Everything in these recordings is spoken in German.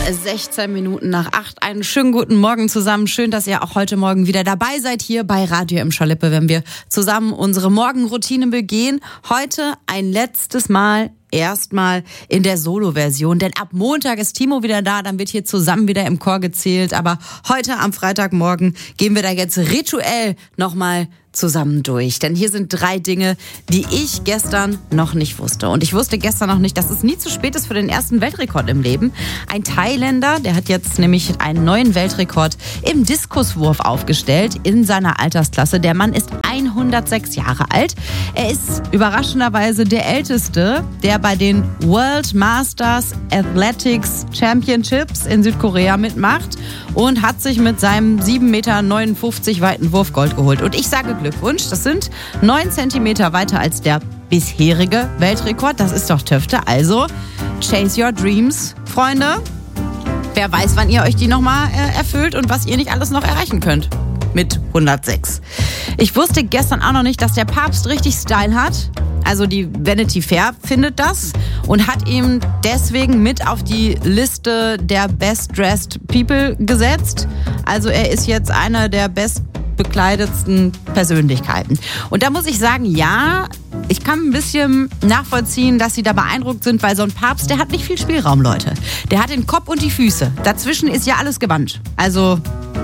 16 Minuten nach 8. Einen schönen guten Morgen zusammen. Schön, dass ihr auch heute Morgen wieder dabei seid hier bei Radio im Schalippe, wenn wir zusammen unsere Morgenroutine begehen. Heute ein letztes Mal erstmal in der Solo-Version, denn ab Montag ist Timo wieder da, dann wird hier zusammen wieder im Chor gezählt, aber heute am Freitagmorgen gehen wir da jetzt rituell nochmal zusammen durch. Denn hier sind 3 Dinge, die ich gestern noch nicht wusste. Und ich wusste gestern noch nicht, dass es nie zu spät ist für den ersten Weltrekord im Leben. Ein Thailänder, der hat jetzt nämlich einen neuen Weltrekord im Diskuswurf aufgestellt in seiner Altersklasse. Der Mann ist 106 Jahre alt. Er ist überraschenderweise der Älteste, der bei den World Masters Athletics Championships in Südkorea mitmacht und hat sich mit seinem 7,59 Meter weiten Wurf Gold geholt. Und ich sage Glückwunsch, das sind 9 Zentimeter weiter als der bisherige Weltrekord. Das ist doch Töfte. Also, chase your dreams, Freunde. Wer weiß, wann ihr euch die nochmal erfüllt und was ihr nicht alles noch erreichen könnt. Mit 106. Ich wusste gestern auch noch nicht, dass der Papst richtig Style hat. Also die Vanity Fair findet das und hat ihn deswegen mit auf die Liste der Best Dressed People gesetzt. Also er ist jetzt einer der bestbekleidetsten Persönlichkeiten. Und da muss ich sagen, ja, ich kann ein bisschen nachvollziehen, dass sie da beeindruckt sind, weil so ein Papst, der hat nicht viel Spielraum, Leute. Der hat den Kopf und die Füße. Dazwischen ist ja alles gewandt. Also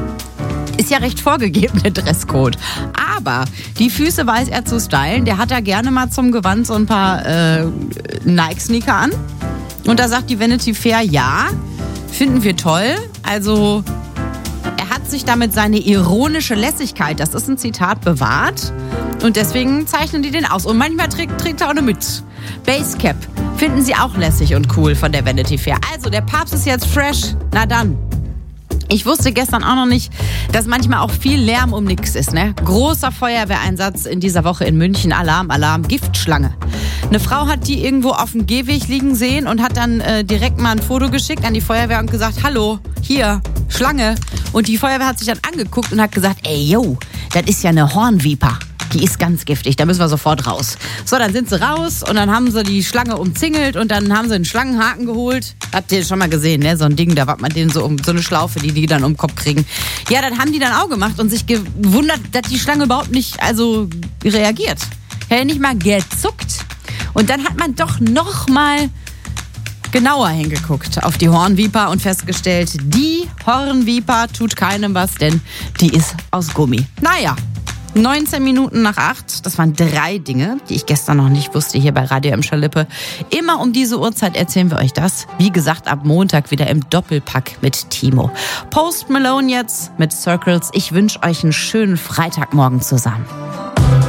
ist ja recht vorgegeben, der Dresscode. Aber die Füße weiß er zu stylen. Der hat da gerne mal zum Gewand so ein paar Nike-Sneaker an. Und da sagt die Vanity Fair, ja, finden wir toll. Also er hat sich damit seine ironische Lässigkeit, das ist ein Zitat, bewahrt. Und deswegen zeichnen die den aus. Und manchmal trägt er auch eine Mütze. Basecap finden sie auch lässig und cool von der Vanity Fair. Also der Papst ist jetzt fresh. Na dann. Ich wusste gestern auch noch nicht, dass manchmal auch viel Lärm um nichts ist, ne? Großer Feuerwehreinsatz in dieser Woche in München. Alarm, Alarm, Giftschlange. Eine Frau hat die irgendwo auf dem Gehweg liegen sehen und hat dann direkt mal ein Foto geschickt an die Feuerwehr und gesagt, hallo, hier, Schlange. Und die Feuerwehr hat sich dann angeguckt und hat gesagt, ey, yo, das ist ja eine Hornviper. Die ist ganz giftig, da müssen wir sofort raus. So, dann sind sie raus und dann haben sie die Schlange umzingelt und dann haben sie einen Schlangenhaken geholt. Habt ihr schon mal gesehen, ne? So ein Ding, da wagt man denen so um so eine Schlaufe, die dann um den Kopf kriegen. Ja, dann haben die dann auch gemacht und sich gewundert, dass die Schlange überhaupt nicht reagiert. Hätte nicht mal gezuckt. Und dann hat man doch noch mal genauer hingeguckt auf die Hornviper und festgestellt, die Hornviper tut keinem was, denn die ist aus Gummi. Naja. 19 Minuten nach 8, das waren 3 Dinge, die ich gestern noch nicht wusste hier bei Radio im Schalippe. Immer um diese Uhrzeit erzählen wir euch das. Wie gesagt, ab Montag wieder im Doppelpack mit Timo. Post Malone jetzt mit Circles. Ich wünsche euch einen schönen Freitagmorgen zusammen.